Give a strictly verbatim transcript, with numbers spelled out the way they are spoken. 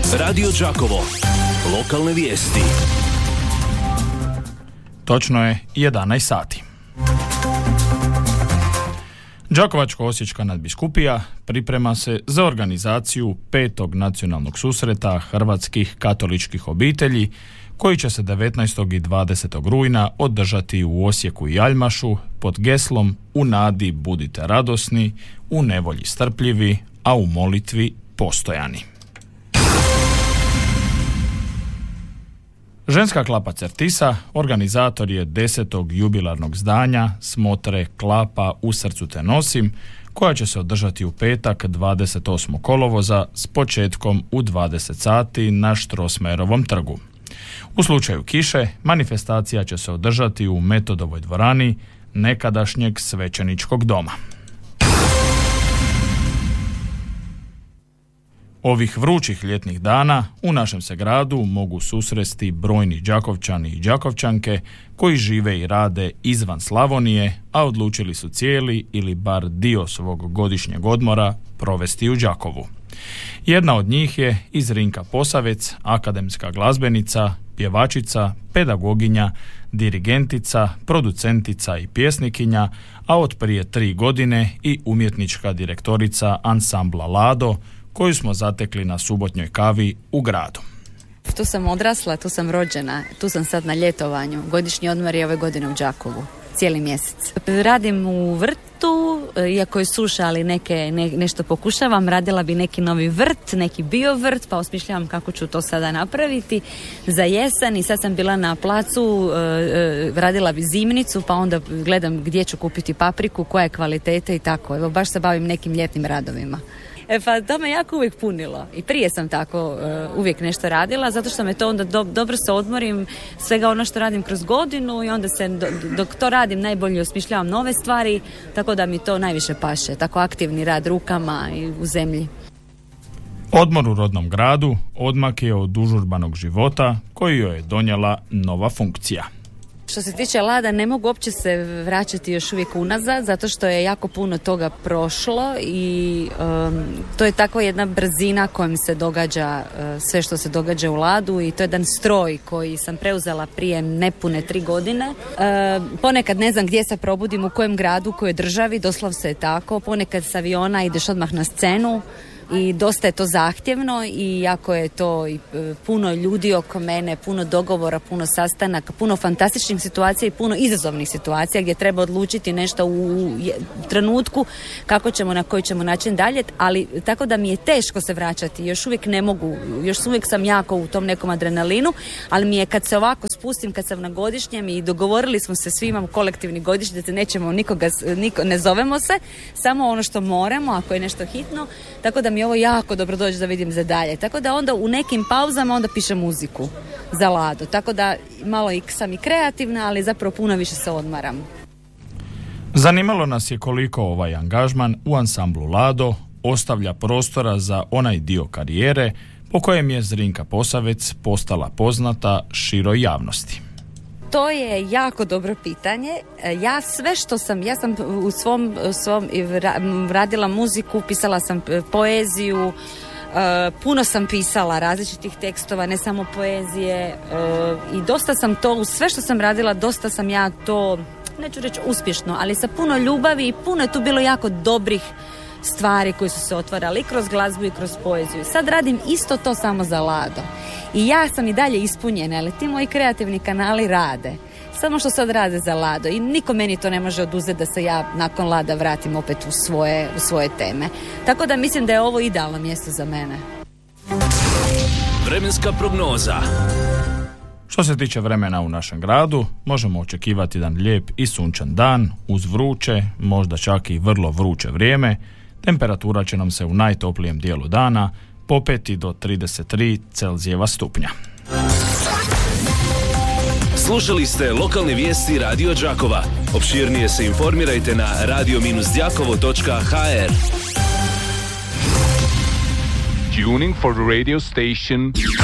Radio Đakovo. Lokalne vijesti. Točno je jedanaest sati. Đakovačko-osječka nadbiskupija priprema se za organizaciju petog nacionalnog susreta hrvatskih katoličkih obitelji koji će se devetnaestog i dvadesetog rujna održati u Osijeku i Aljmašu pod geslom "U nadi budite radosni, u nevolji strpljivi, a u molitvi postojani". Ženska klapa Certisa organizator je desetog jubilarnog zdanja smotre Klapa u srcu te nosim, koja će se održati u petak dvadeset osmog kolovoza s početkom u dvadeset sati na Štrosmajerovom trgu. U slučaju kiše, manifestacija će se održati u Metodovoj dvorani nekadašnjeg svećeničkog doma. Ovih vrućih ljetnih dana u našem se gradu mogu susresti brojni Đakovčani i Đakovčanke koji žive i rade izvan Slavonije, a odlučili su cijeli ili bar dio svog godišnjeg odmora provesti u Đakovu. Jedna od njih je i Zrinka Posavec, akademska glazbenica, pjevačica, pedagoginja, dirigentica, producentica i pjesnikinja, a od prije tri godine i umjetnička direktorica ansambla Lado, koju smo zatekli na subotnjoj kavi u gradu. Tu sam odrasla, tu sam rođena, tu sam sad na ljetovanju. Godišnji odmor je ove godine u Đakovu, cijeli mjesec. Radim u vrtu, iako je suša, ali neke, ne, nešto pokušavam. Radila bi neki novi vrt, neki bio vrt, pa osmišljavam kako ću to sada napraviti za jesen. I sad sam bila na placu, radila bi zimnicu, pa onda gledam gdje ću kupiti papriku, koja je kvalitete i tako. Evo, baš se bavim nekim ljetnim radovima. E pa to me jako uvijek punilo. I prije sam tako uh, uvijek nešto radila, zato što me to onda do, dobro se odmorim svega ono što radim kroz godinu i onda se do, dok to radim najbolje osmišljavam nove stvari, tako da mi to najviše paše. Tako aktivni rad rukama i u zemlji. Odmor u rodnom gradu odmak je od užurbanog života koji joj je donijela nova funkcija. Što se tiče Lada, ne mogu uopće se vraćati još uvijek unazad, zato što je jako puno toga prošlo i um, to je takva jedna brzina kojom se događa uh, sve što se događa u Ladu i to je jedan stroj koji sam preuzela prije nepune tri godine. Uh, ponekad ne znam gdje se probudim, u kojem gradu, u kojoj državi, doslovce je tako. Ponekad s aviona ideš odmah na scenu i dosta je to zahtjevno i jako je to i puno ljudi oko mene, puno dogovora, puno sastanaka, puno fantastičnih situacija i puno izazovnih situacija gdje treba odlučiti nešto u trenutku kako ćemo, na koji ćemo način dalje, ali tako da mi je teško se vraćati, još uvijek ne mogu, još uvijek sam jako u tom nekom adrenalinu, ali mi je kad se ovako spustim, kad sam na godišnjem i dogovorili smo se, svi imamo kolektivni godišnji, da nećemo nikoga, niko, ne zovemo se, samo ono što moramo, ako je nešto hitno, tako da mi ovo jako dobro dođe da vidim za dalje. Tako da onda u nekim pauzama onda pišem muziku za Lado. Tako da malo i sam i kreativna, ali zapravo puno više se odmaram. Zanimalo nas je koliko ovaj angažman u ansamblu Lado ostavlja prostora za onaj dio karijere po kojem je Zrinka Posavec postala poznata široj javnosti. To je jako dobro pitanje. Ja sve što sam, ja sam u svom, svom radila muziku, pisala sam poeziju, puno sam pisala različitih tekstova, ne samo poezije i dosta sam to, u sve što sam radila, dosta sam ja to, neću reći uspješno, ali sa puno ljubavi i puno je tu bilo jako dobrih stvari koje su se otvarale i kroz glazbu i kroz poeziju. Sad radim isto to samo za Lado. I ja sam i dalje ispunjena, ali ti moji kreativni kanali rade. Samo što sad rade za Lado. I niko meni to ne može oduzeti da se ja nakon Lada vratim opet u svoje, u svoje teme. Tako da mislim da je ovo idealno mjesto za mene. Vremenska prognoza. Što se tiče vremena u našem gradu, možemo očekivati jedan lijep i sunčan dan uz vruće, možda čak i vrlo vruće vrijeme. Temperatura će nam se u najtoplijem dijelu dana popeti do trideset tri Celzijeva stupnja. Slušali ste lokalne vijesti Radio Đakova. Opširnije se informirajte na radio dash đakovo točka ha er. Tuning for the radio station